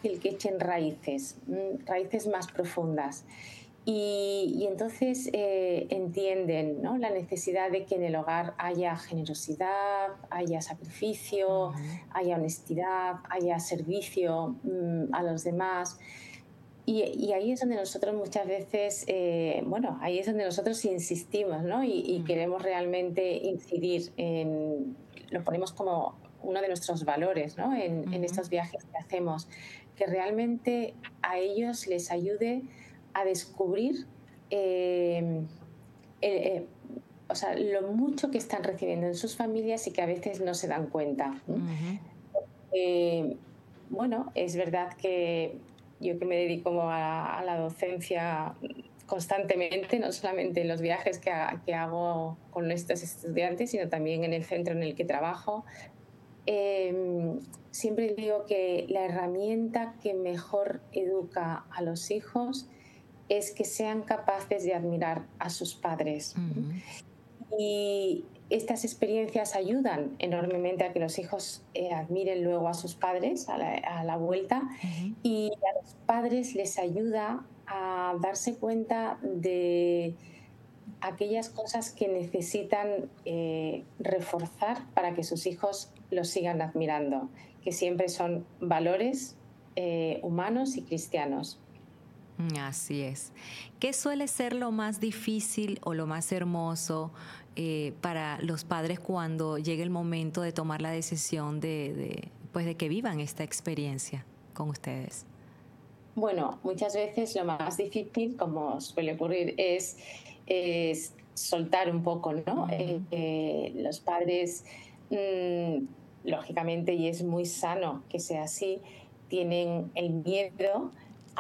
fácil que echen raíces, raíces más profundas. Y entonces entienden, ¿no?, la necesidad de que en el hogar haya generosidad, haya sacrificio, Ujú. haya honestidad, haya servicio a los demás. Y ahí es donde nosotros muchas veces, bueno, ahí es donde nosotros insistimos, ¿no? Y Mm. queremos realmente incidir lo ponemos como uno de nuestros valores, ¿no? En Ujú. estos viajes que hacemos, que realmente a ellos les ayude a descubrir eh, eh, o sea, lo mucho que están recibiendo en sus familias y que a veces no se dan cuenta. Ujú. Eh, bueno, es verdad que yo que me dedico a la docencia constantemente, no solamente en los viajes que hago con estos estudiantes, sino también en el centro en el que trabajo, eh, siempre digo que la herramienta que mejor educa a los hijos es que sean capaces de admirar a sus padres. Ujú. Y estas experiencias ayudan enormemente a que los hijos admiren luego a sus padres a la vuelta, Ujú. y a los padres les ayuda a darse cuenta de aquellas cosas que necesitan reforzar para que sus hijos los sigan admirando, que siempre son valores humanos y cristianos. Así es. ¿Qué suele ser lo más difícil o lo más hermoso para los padres cuando llega el momento de tomar la decisión pues de que vivan esta experiencia con ustedes? Bueno, muchas veces lo más difícil, como suele ocurrir, es soltar un poco, ¿no? Ujú. Los padres, mm, lógicamente, y es muy sano que sea así, tienen el miedo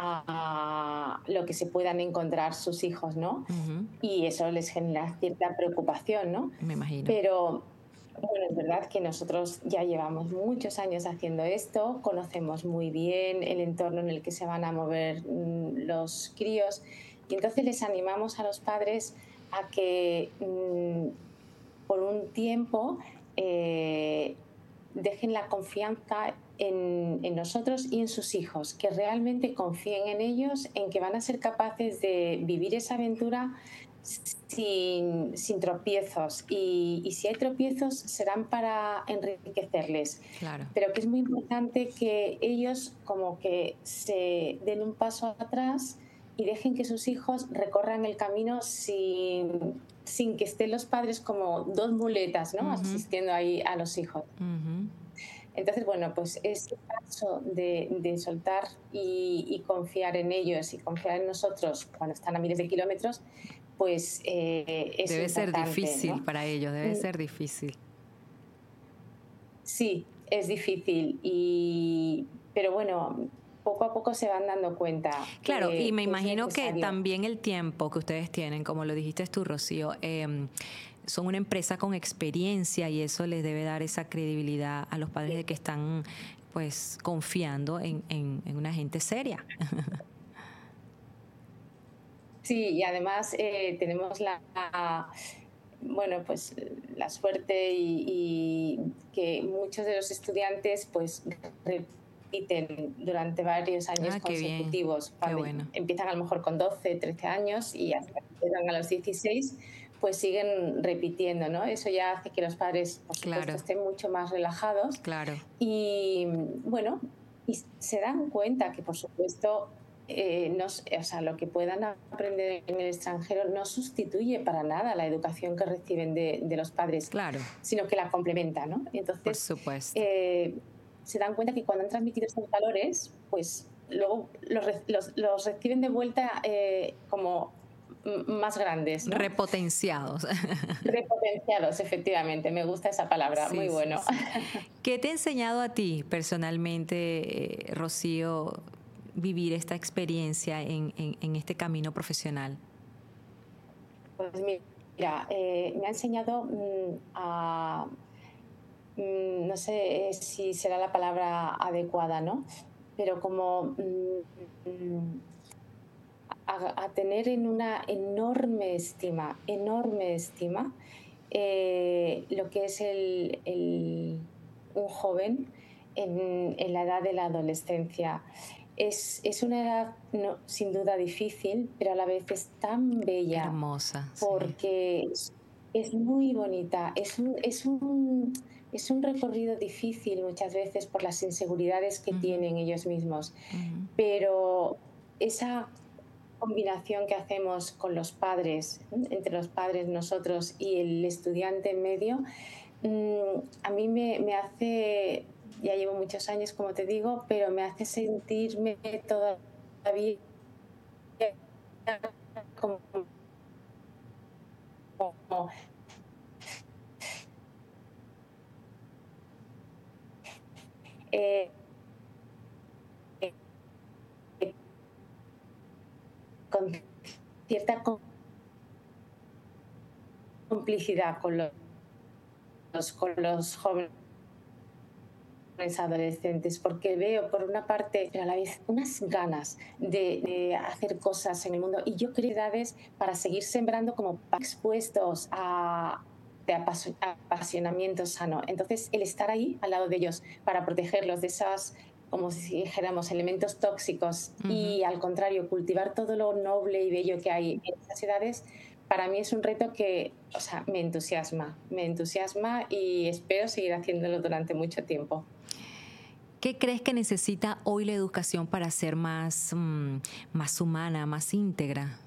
a lo que se puedan encontrar sus hijos, ¿no? Ujú. Y eso les genera cierta preocupación, ¿no? Me imagino. Pero bueno, es verdad que nosotros ya llevamos muchos años haciendo esto, conocemos muy bien el entorno en el que se van a mover los críos, y entonces les animamos a los padres a que por un tiempo dejen la confianza en nosotros y en sus hijos, que realmente confíen en ellos, en que van a ser capaces de vivir esa aventura sin tropiezos. Y si hay tropiezos, serán para enriquecerles. Claro. Pero que es muy importante que ellos como que se den un paso atrás y dejen que sus hijos recorran el camino sin que estén los padres como dos muletas, ¿no?, Ujú. asistiendo ahí a los hijos. Ujú. Entonces, bueno, pues ese paso de soltar y confiar en ellos y confiar en nosotros cuando están a miles de kilómetros, pues es Debe ser importante, difícil ¿no? para ellos, debe Mm, ser difícil. Sí, es difícil, pero bueno, poco a poco se van dando cuenta Claro, y me que es imagino que necesario. también el tiempo que ustedes tienen, como lo dijiste tú, Rocío, son una empresa con experiencia y eso les debe dar esa credibilidad a los padres de que están pues confiando en una gente seria. Sí, y además tenemos bueno, pues la suerte y que muchos de los estudiantes pues repiten durante varios años Ah, qué bien, consecutivos. qué Cuando bueno. empiezan a lo mejor con 12, 13 años y hasta que llegan a los 16, pues siguen repitiendo, ¿no? Eso ya hace que los padres, por supuesto, Claro, estén mucho más relajados claro. y, bueno, y se dan cuenta que, por supuesto, o sea, lo que puedan aprender en el extranjero no sustituye para nada la educación que reciben de los padres, Claro, sino que la complementa, ¿no? por Entonces, supuesto. eh, se dan cuenta que cuando han transmitido estos valores, pues luego los reciben de vuelta como más grandes, ¿no? Repotenciados. Repotenciados, efectivamente. Me gusta esa palabra. Muy Sí, sí, bueno. sí. ¿Qué te ha enseñado a ti personalmente, Rocío, vivir esta experiencia en este camino profesional? Pues mira, me ha enseñado no sé si será la palabra adecuada, ¿no? Pero como a tener en una enorme estima, lo que es un joven, en la edad de la adolescencia. Es una edad sin duda difícil, pero a la vez es tan bella Hermosa, sí. porque es muy bonita. Es un recorrido difícil muchas veces por las inseguridades que Ujú, tienen ellos mismos, ujú. pero esa combinación que hacemos con los padres, entre los padres, nosotros y el estudiante en medio, a mí me hace, ya llevo muchos años, como te digo, pero me hace sentirme todavía como, como, eh, eh, con cierta complicidad con los jóvenes adolescentes, porque veo por una parte, pero a la vez unas ganas de hacer cosas en el mundo, y yo creo edades para seguir sembrando como expuestos a de apasionamiento sano. Entonces, el estar ahí al lado de ellos para protegerlos de esas, como si dijéramos, elementos tóxicos, Ujú. y al contrario, cultivar todo lo noble y bello que hay en esas edades, para mí es un reto que, o sea, me entusiasma y espero seguir haciéndolo durante mucho tiempo. ¿Qué crees que necesita hoy la educación para ser más, más humana, más íntegra?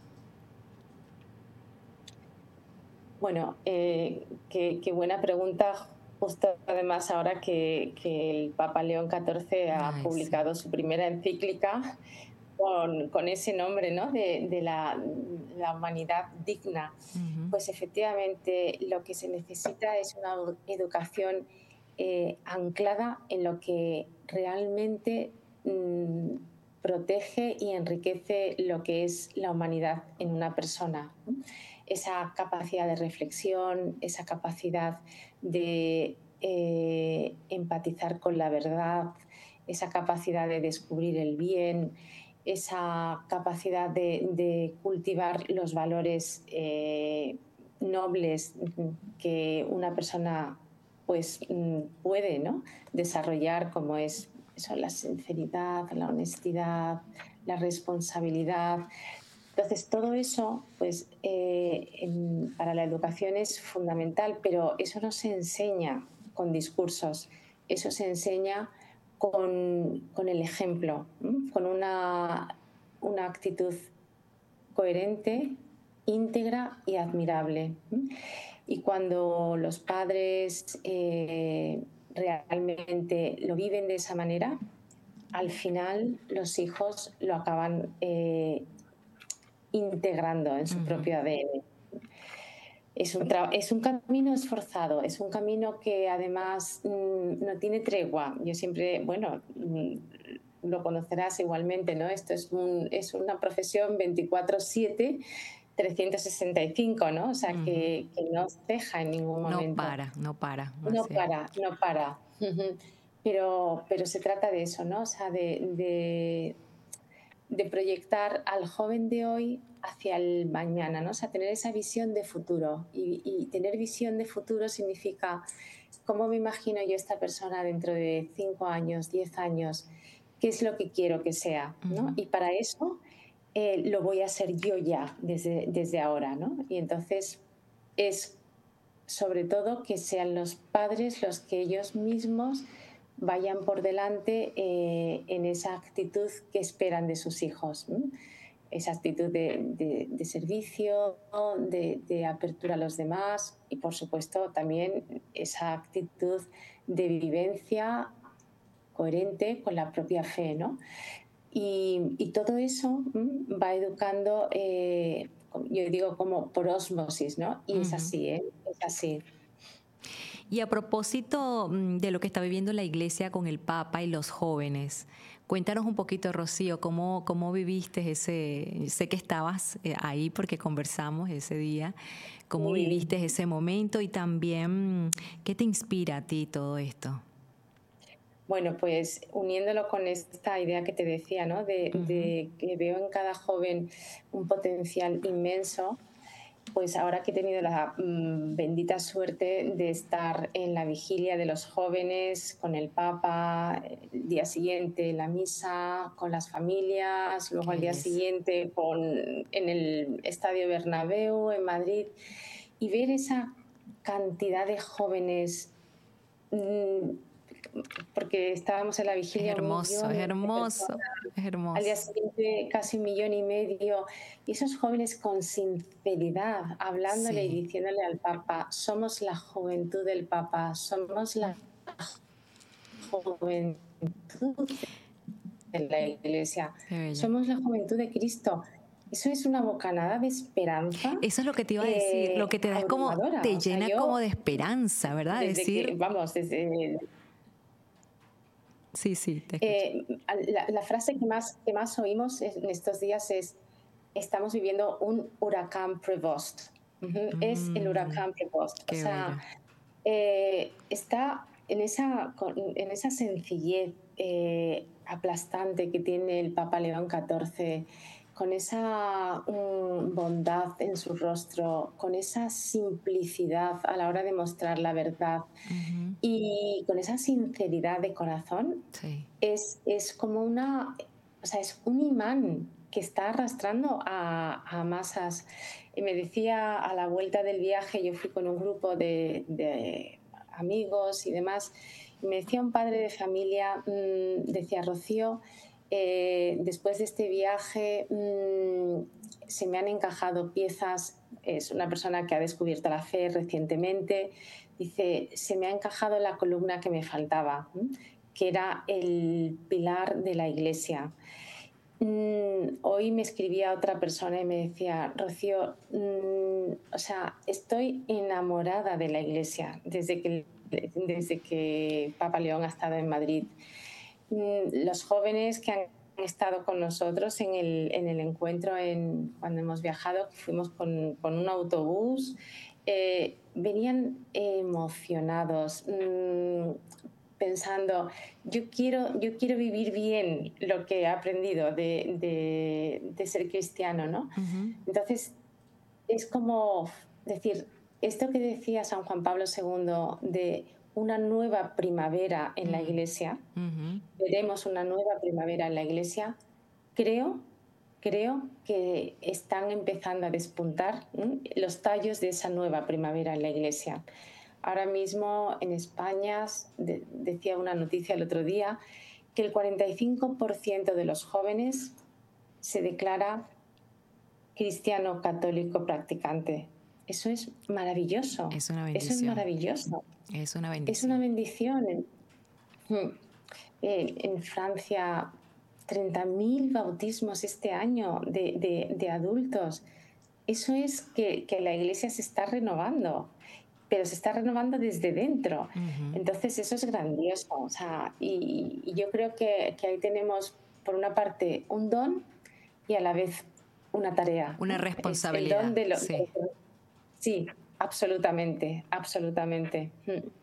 Bueno, qué buena pregunta. Justo además ahora que el Papa León XIV ha Ay, sí. publicado su primera encíclica con ese nombre, ¿no? De la humanidad digna. Ujú. Pues efectivamente lo que se necesita es una educación anclada en lo que realmente protege y enriquece lo que es la humanidad en una persona, ¿no? Esa capacidad de reflexión, esa capacidad de empatizar con la verdad, esa capacidad de descubrir el bien, esa capacidad de cultivar los valores nobles que una persona pues puede, ¿no?, desarrollar, como es eso, la sinceridad, la honestidad, la responsabilidad. Entonces, todo eso, pues, para la educación es fundamental, pero eso no se enseña con discursos, eso se enseña con el ejemplo, ¿m? Con una actitud coherente, íntegra y admirable. ¿M? Y cuando los padres realmente lo viven de esa manera, al final los hijos lo acaban integrando en su Ujú. propio ADN. Es un camino esforzado, es un camino que además no tiene tregua. Yo siempre, bueno, lo conocerás igualmente, ¿no? Esto es una profesión 24/7, 365, ¿no? O sea, Ujú. que no ceja en ningún No momento. para, no para, No así es. para, no para. Ujú. Pero se trata de eso, ¿no? O sea, de proyectar al joven de hoy hacia el mañana, ¿no? O sea, tener esa visión de futuro. Y tener visión de futuro significa cómo me imagino yo esta persona dentro de 5 años, 10 años, qué es lo que quiero que sea, ¿no? Ujú. Y para eso lo voy a hacer yo ya, desde ahora, ¿no? Y entonces es sobre todo que sean los padres los que ellos mismos vayan por delante en esa actitud que esperan de sus hijos, ¿no? Esa actitud de servicio, de apertura a los demás y, por supuesto, también esa actitud de vivencia coherente con la propia fe, ¿no? Y todo eso va educando, yo digo como por ósmosis, ¿no? Y es Ujú. así, ¿eh? Es así. Y a propósito de lo que está viviendo la iglesia con el Papa y los jóvenes, cuéntanos un poquito, Rocío, cómo viviste ese, sé que estabas ahí porque conversamos ese día, cómo Y viviste ese momento y también qué te inspira a ti todo esto. bueno, pues uniéndolo con esta idea que te decía, ¿no? Ujú. De que veo en cada joven un potencial inmenso. pues ahora que he tenido la bendita suerte de estar en la vigilia de los jóvenes con el Papa, el día siguiente la misa con las familias, luego Qué al día belleza. siguiente en el Estadio Bernabéu en Madrid, y ver esa cantidad de jóvenes, mm, porque estábamos en la Es vigilia un hermoso, millón es de personas, hermoso, es al día hermoso. siguiente casi 1,5 millones, y esos jóvenes con sinceridad, hablándole y Sí. diciéndole al Papa: somos la juventud del Papa, somos la juventud de la Iglesia, Qué bello. somos la juventud de Cristo. Eso es una bocanada de esperanza Eso es lo que te iba a decir, lo que te da es como, abrumadora. te O sea, llena como yo de esperanza, ¿verdad? desde que, Decir, vamos, desde sí, sí, te escucho. la frase que más oímos en estos días es: estamos viviendo un huracán Prevost. Ujú, es el Mm, huracán Prevost. O qué sea, bello. está en esa sencillez aplastante que tiene el Papa León XIV, con esa bondad en su rostro, con esa simplicidad a la hora de mostrar la verdad Ujú, y con esa sinceridad de corazón. sí. Es como o sea, es un imán que está arrastrando a masas. Y me decía a la vuelta del viaje, yo fui con un grupo de amigos y demás, y me decía un padre de familia, decía: Rocío, después de este viaje se me han encajado piezas, es una persona que ha descubierto la fe recientemente, dice: se me ha encajado la columna que me faltaba, que era el pilar de la Iglesia. Hoy me escribía otra persona y me decía: Rocío, o sea, estoy enamorada de la Iglesia desde que Papa León ha estado en Madrid. Los jóvenes que han estado con nosotros en el encuentro cuando hemos viajado, fuimos con un autobús, venían emocionados, pensando: yo quiero vivir bien lo que he aprendido de ser cristiano, ¿no? Ujú, Entonces, es como decir, esto que decía San Juan Pablo II de una nueva primavera en la mm, Iglesia, ujú. veremos una nueva primavera en la Iglesia, creo, creo que están empezando a despuntar los tallos de esa nueva primavera en la Iglesia. Ahora mismo en España, decía una noticia el otro día, que el 45% de los jóvenes se declara cristiano católico practicante. Eso es maravilloso, Es una eso es bendición, maravilloso, es una es una bendición. bendición. Mm. En Francia, 30.000 bautismos este año de adultos. Eso es que la iglesia se está renovando, pero se está renovando desde dentro. Ujú. Entonces, eso es grandioso. O sea, y yo creo que ahí tenemos, por una parte, un don y a la vez una tarea, Una ¿no? Es el don responsabilidad, de sí. sí, absolutamente, absolutamente.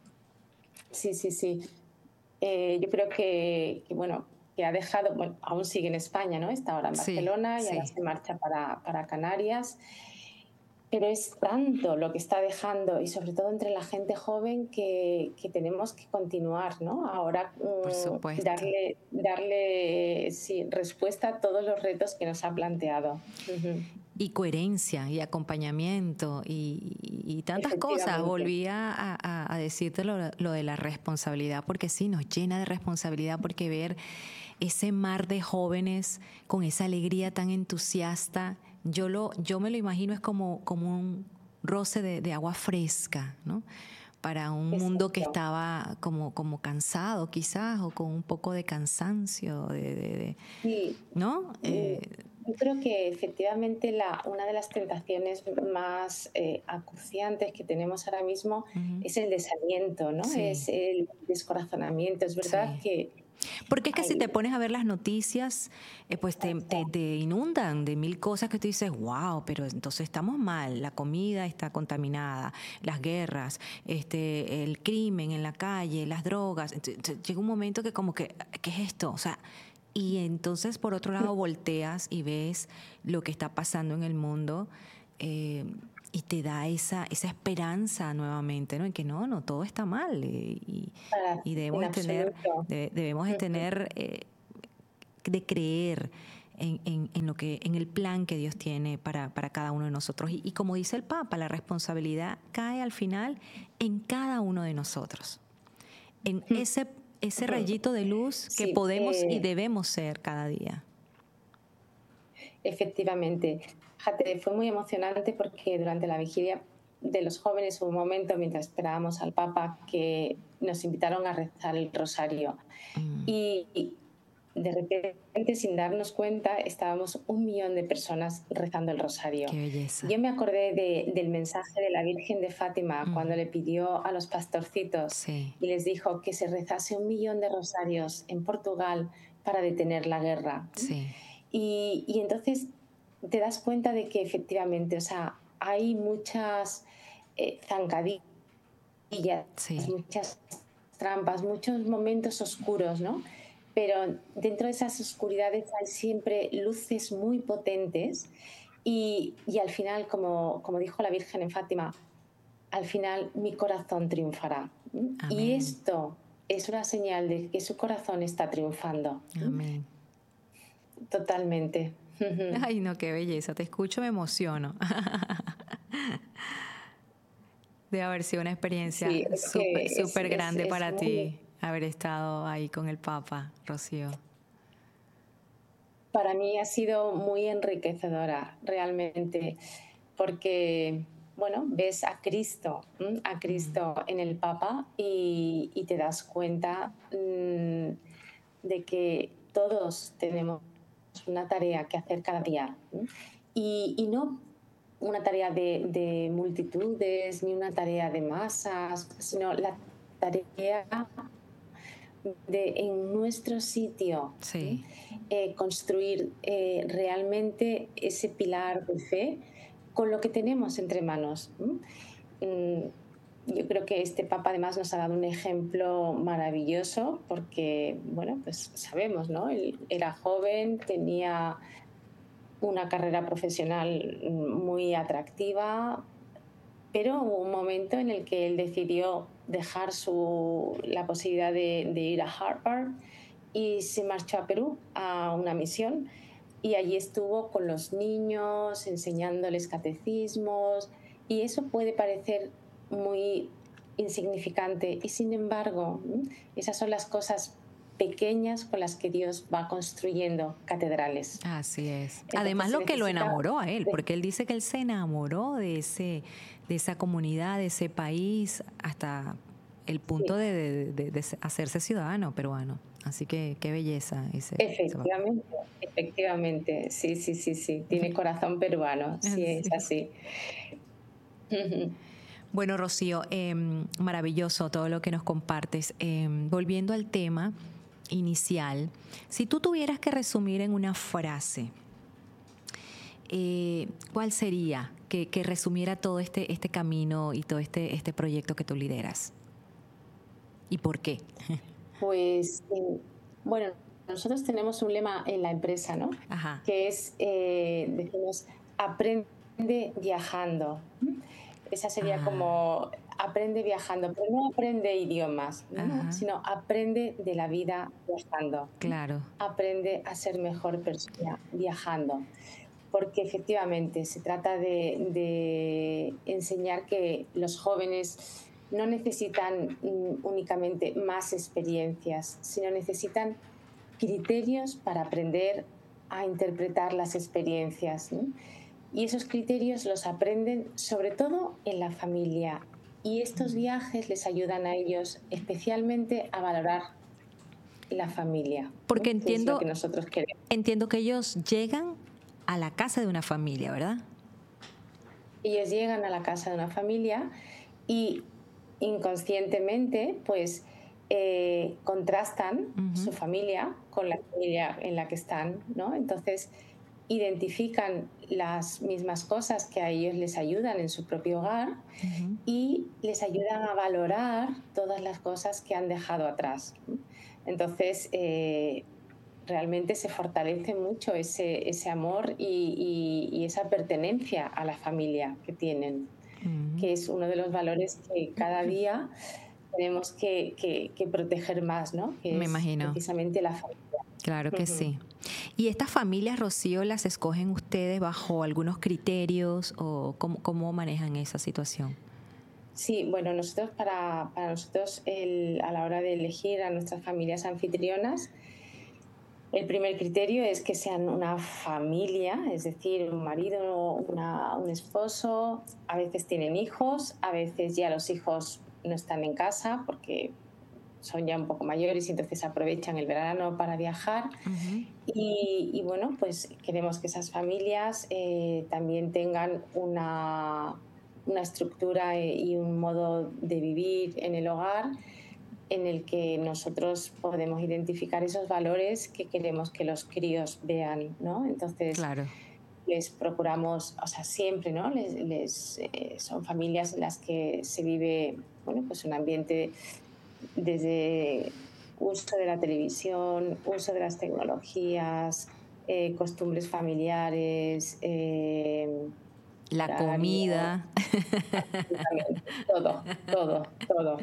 Sí, sí, sí. Yo creo bueno, que ha dejado, bueno, aún sigue en España, ¿no? Está ahora en Sí, Barcelona y ahora sí. se marcha para Canarias, pero es tanto lo que está dejando y sobre todo entre la gente joven que tenemos que continuar, ¿no? Ahora Por supuesto. darle sí, respuesta a todos los retos que nos ha planteado. Ujú. Y coherencia y acompañamiento y tantas cosas. Efectivamente. Volví a decirte lo de la responsabilidad, porque sí, nos llena de responsabilidad, porque ver ese mar de jóvenes con esa alegría tan entusiasta, yo me lo imagino es como un roce de agua fresca, ¿no? Para un mundo que Exacto. estaba como cansado quizás, o con un poco de cansancio, Sí, ¿no? yo creo que efectivamente una de las tentaciones más acuciantes que tenemos ahora mismo Ujú. es el desaliento, ¿no? Sí, Es el descorazonamiento. Es verdad sí. que Porque es que si hay... te pones a ver las noticias, pues Exacto. te inundan de mil cosas que tú dices, wow, pero entonces estamos mal, la comida está contaminada, las guerras, el crimen en la calle, las drogas. Entonces, llega un momento que como que, ¿qué es esto? O sea, y entonces por otro lado volteas y ves lo que está pasando en el mundo. y te da esa esperanza nuevamente, ¿no? En que no, todo está mal y debemos En de tener, absoluto. debemos de tener, de creer en el plan que Dios tiene para cada uno de nosotros. Y como dice el Papa, la responsabilidad cae al final en cada uno de nosotros, en ese rayito de luz que Sí, podemos y debemos ser cada día. efectivamente. Fíjate, fue muy emocionante porque durante la vigilia de los jóvenes hubo un momento mientras esperábamos al Papa que nos invitaron a rezar el rosario. Y de repente, sin darnos cuenta, estábamos 1 millón de personas rezando el rosario. Qué belleza. Yo me acordé del mensaje de la Virgen de Fátima cuando le pidió a los pastorcitos Sí, y les dijo que se rezase 1 millón de rosarios en Portugal para detener la guerra. sí, Y entonces te das cuenta de que efectivamente, o sea, hay muchas zancadillas, sí. muchas trampas, muchos momentos oscuros, ¿no? Pero dentro de esas oscuridades hay siempre luces muy potentes y al final, como dijo la Virgen en Fátima, al final mi corazón triunfará. Y Amén, esto es una señal de que su corazón está triunfando. amén. Totalmente. Ay, no, qué belleza. Te escucho, me emociono. Debe haber sido una experiencia Sí, es súper, que súper grande es para muy, ti haber estado ahí con el Papa, Rocío. para mí ha sido muy enriquecedora realmente, porque, bueno, ves a Cristo en el Papa y te das cuenta de que todos tenemos una tarea que hacer cada día. Y no una tarea de multitudes ni una tarea de masas, sino la tarea de en nuestro sitio Sí, construir realmente ese pilar de fe con lo que tenemos entre manos. Yo creo que este Papa además nos ha dado un ejemplo maravilloso porque, bueno, pues sabemos, ¿no? Él era joven, tenía una carrera profesional muy atractiva, pero hubo un momento en el que él decidió dejar la posibilidad de ir a Harvard y se marchó a Perú a una misión y allí estuvo con los niños enseñándoles catecismos y eso puede parecer muy insignificante y sin embargo esas son las cosas pequeñas con las que Dios va construyendo catedrales. así es. Entonces Además, se lo que lo necesita enamoró a él, porque él dice que él se enamoró de esa comunidad, de ese país, hasta el punto sí, de hacerse ciudadano peruano. Así que qué belleza ese papá. efectivamente, efectivamente, sí, sí, sí, sí, tiene corazón peruano, sí, es Sí. así. Bueno, Rocío, maravilloso todo lo que nos compartes. Volviendo al tema inicial, si tú tuvieras que resumir en una frase, ¿cuál sería que resumiera todo este camino y todo este proyecto que tú lideras? ¿Y por qué? Pues, bueno, nosotros tenemos un lema en la empresa, ¿no? Ajá, Que es, decimos, aprende viajando. Esa sería ah, como aprende viajando, pero no aprende idiomas, ¿no? ajá, Sino aprende de la vida viajando. claro. Aprende a ser mejor persona viajando. Porque efectivamente se trata de enseñar que los jóvenes no necesitan únicamente más experiencias, sino necesitan criterios para aprender a interpretar las experiencias, ¿no? Y esos criterios los aprenden sobre todo en la familia. Y estos viajes les ayudan a ellos especialmente a valorar la familia, Porque ¿no? Que es lo que entiendo, nosotros queremos. entiendo que ellos llegan a la casa de una familia, ¿verdad? Ellos llegan a la casa de una familia y inconscientemente pues contrastan Ujú, su familia con la familia en la que están, ¿no? Entonces identifican las mismas cosas que a ellos les ayudan en su propio hogar ujú. y les ayudan a valorar todas las cosas que han dejado atrás. Entonces, realmente se fortalece mucho ese amor y esa pertenencia a la familia que tienen, que es uno de los valores que cada día tenemos que proteger más, ¿no? Que Me es imagino. precisamente la familia. Claro que Ujú. sí. ¿Y estas familias, Rocío, las escogen ustedes bajo algunos criterios o cómo manejan esa situación? Sí, bueno, nosotros para nosotros a la hora de elegir a nuestras familias anfitrionas, el primer criterio es que sean una familia, es decir, un marido, un esposo, a veces tienen hijos, a veces ya los hijos no están en casa porque son ya un poco mayores y entonces aprovechan el verano para viajar. Ujú. Y bueno, pues queremos que esas familias también tengan una estructura y un modo de vivir en el hogar en el que nosotros podemos identificar esos valores que queremos que los críos vean, ¿no? Entonces, Claro. les procuramos, o sea, siempre, ¿no? Son familias en las que se vive, bueno, pues un ambiente desde uso de la televisión, uso de las tecnologías, costumbres familiares, La horarios, comida. absolutamente todo, todo, todo.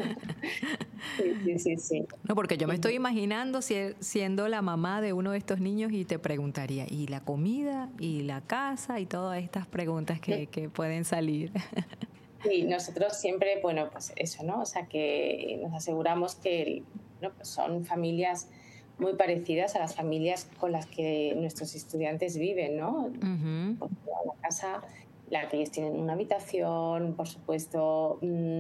Sí, sí, sí, sí. No, porque yo me estoy Ujú. imaginando siendo la mamá de uno de estos niños y te preguntaría, ¿y la comida? ¿Y la casa? Y todas estas preguntas que pueden salir. Sí, nosotros siempre, bueno, pues eso, ¿no? O sea, que nos aseguramos que, bueno, pues son familias muy parecidas a las familias con las que nuestros estudiantes viven, ¿no? Ujú. Pues la casa, la que ellos tienen una habitación, por supuesto,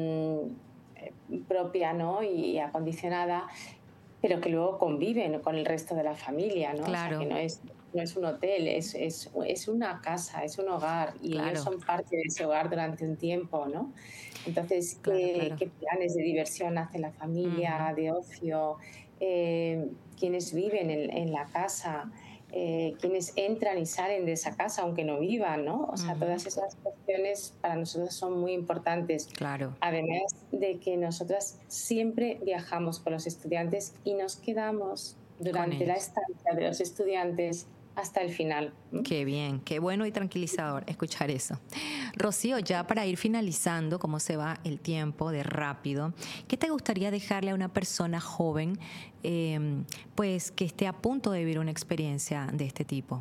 propia, ¿no? Y acondicionada, pero que luego conviven con el resto de la familia, ¿no? O sea, que Claro, no es un hotel, es una casa, es un hogar y ellos claro, son parte de ese hogar durante un tiempo, ¿no? Entonces, claro, claro. qué planes de diversión hace la Ujú. familia, de ocio? ¿Quiénes viven en la casa? ¿Quiénes entran y salen de esa casa aunque no vivan, ¿no? O sea, Ujú. todas esas cuestiones para nosotros son muy importantes. Claro, Además de que nosotras siempre viajamos con los estudiantes y nos quedamos con durante la ellos. estancia de los estudiantes hasta el final. ¿M? Qué bien, qué bueno y tranquilizador escuchar eso. Rocío, ya para ir finalizando, cómo se va el tiempo de rápido, ¿qué te gustaría dejarle a una persona joven, pues que esté a punto de vivir una experiencia de este tipo?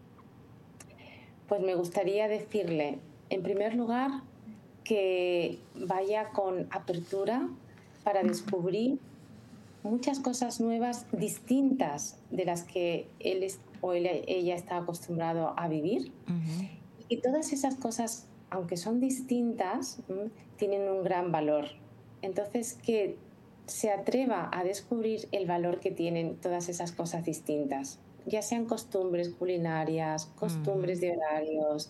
Pues me gustaría decirle, en primer lugar, que vaya con apertura para descubrir muchas cosas nuevas distintas de las que ella está acostumbrado a vivir, Ujú. y que todas esas cosas, aunque son distintas, tienen un gran valor. Entonces, que se atreva a descubrir el valor que tienen todas esas cosas distintas, ya sean costumbres culinarias, Ujú. costumbres de horarios,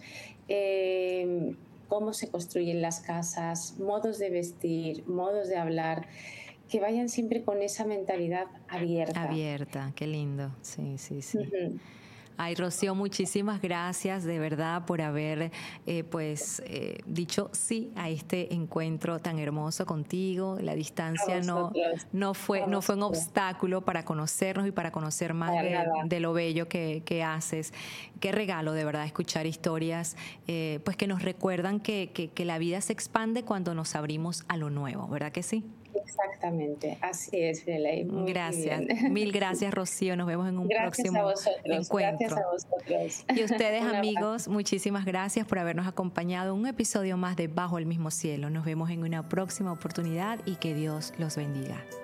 eh, cómo se construyen las casas, modos de vestir, modos de hablar, que vayan siempre con esa mentalidad abierta. Abierta, qué lindo. Sí, sí, sí. Ujú. Ay, Rocío, muchísimas gracias de verdad por haber dicho sí a este encuentro tan hermoso contigo. La A distancia vosotros, a no fue un vosotros, obstáculo para conocernos y para conocer más para nada. de lo bello que haces. Qué regalo de verdad escuchar historias pues que nos recuerdan que la vida se expande cuando nos abrimos a lo nuevo, ¿verdad que sí? Exactamente, así es, Belén, muy Gracias, bien. mil gracias, Rocío. Nos vemos en un Gracias a próximo vosotros, gracias a encuentro. vosotros. Y ustedes, Un abrazo. amigos, muchísimas gracias por habernos acompañado en un episodio más de Bajo el mismo cielo. Nos vemos en una próxima oportunidad y que Dios los bendiga.